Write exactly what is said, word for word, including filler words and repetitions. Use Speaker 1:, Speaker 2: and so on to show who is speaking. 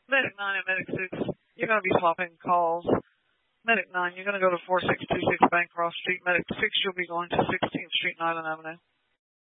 Speaker 1: Medic nine and Medic six, you're going to be swapping calls. Medic nine, you're going to go to four six two six Bancroft Street. Medic six, you'll be going to sixteenth Street and Island Avenue.